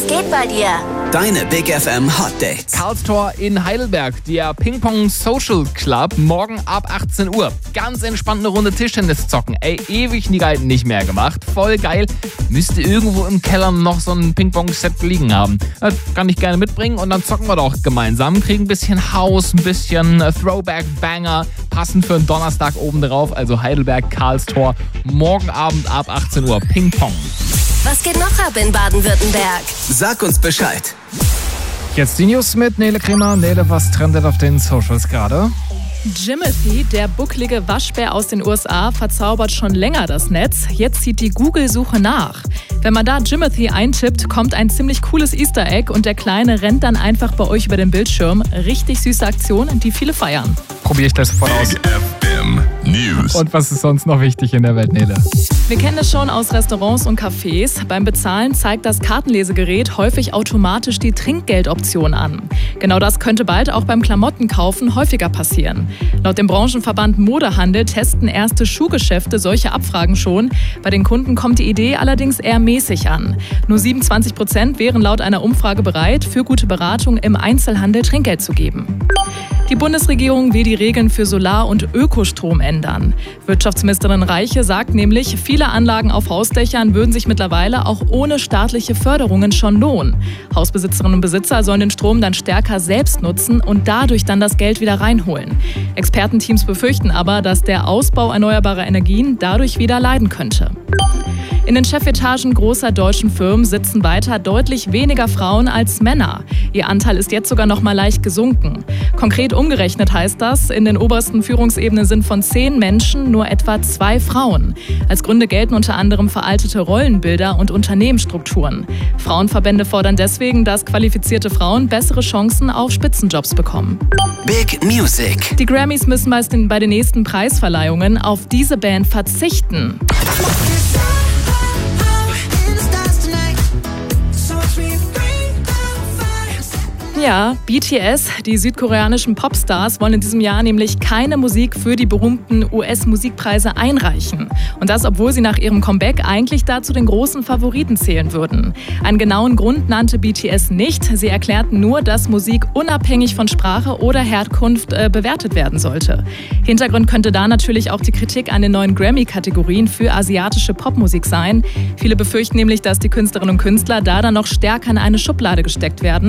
geht bei dir? Deine Big FM Hot Dates. Karlstor in Heidelberg, der Ping-Pong Social Club, morgen ab 18 Uhr. Ganz entspannt eine Runde Tischtennis zocken. Ey, Ewigkeiten nicht mehr gemacht. Voll geil. Müsste irgendwo im Keller noch so ein Ping-Pong-Set liegen haben. Das kann ich gerne mitbringen und dann zocken wir doch gemeinsam. Kriegen ein bisschen House, ein bisschen Throwback-Banger. Passend für einen Donnerstag obendrauf. Also Heidelberg, Karlstor, morgen Abend ab 18 Uhr. Ping-Pong. Was geht noch ab in Baden-Württemberg? Sag uns Bescheid. Jetzt die News mit Nele Kremer. Nele, was trendet auf den Socials gerade? Jimothy, der bucklige Waschbär aus den USA, verzaubert schon länger das Netz. Jetzt zieht die Google-Suche nach. Wenn man da Jimothy eintippt, kommt ein ziemlich cooles Easter Egg und der Kleine rennt dann einfach bei euch über den Bildschirm. Richtig süße Aktion, die viele feiern. Probiere ich gleich sofort aus. Big FM News. Und was ist sonst noch wichtig in der Welt, Nele? Wir kennen es schon aus Restaurants und Cafés. Beim Bezahlen zeigt das Kartenlesegerät häufig automatisch die Trinkgeldoption an. Genau das könnte bald auch beim Klamottenkaufen häufiger passieren. Laut dem Branchenverband Modehandel testen erste Schuhgeschäfte solche Abfragen schon. Bei den Kunden kommt die Idee allerdings eher mäßig an. Nur 27% wären laut einer Umfrage bereit, für gute Beratung im Einzelhandel Trinkgeld zu geben. Die Bundesregierung will die Regeln für Solar- und Ökostrom ändern. Wirtschaftsministerin Reiche sagt nämlich, viele Anlagen auf Hausdächern würden sich mittlerweile auch ohne staatliche Förderungen schon lohnen. Hausbesitzerinnen und Besitzer sollen den Strom dann stärker selbst nutzen und dadurch dann das Geld wieder reinholen. Expertenteams befürchten aber, dass der Ausbau erneuerbarer Energien dadurch wieder leiden könnte. In den Chefetagen großer deutschen Firmen sitzen weiter deutlich weniger Frauen als Männer. Ihr Anteil ist jetzt sogar noch mal leicht gesunken. Konkret umgerechnet heißt das, in den obersten Führungsebenen sind von 10 Menschen nur etwa 2 Frauen. Als Gründe gelten unter anderem veraltete Rollenbilder und Unternehmensstrukturen. Frauenverbände fordern deswegen, dass qualifizierte Frauen bessere Chancen auf Spitzenjobs bekommen. Big Music. Die Grammys müssen bei den nächsten Preisverleihungen auf diese Band verzichten. Ja, BTS, die südkoreanischen Popstars, wollen in diesem Jahr nämlich keine Musik für die berühmten US-Musikpreise einreichen. Und das, obwohl sie nach ihrem Comeback eigentlich dazu den großen Favoriten zählen würden. Einen genauen Grund nannte BTS nicht. Sie erklärten nur, dass Musik unabhängig von Sprache oder Herkunft bewertet werden sollte. Hintergrund könnte da natürlich auch die Kritik an den neuen Grammy-Kategorien für asiatische Popmusik sein. Viele befürchten nämlich, dass die Künstlerinnen und Künstler da dann noch stärker in eine Schublade gesteckt werden.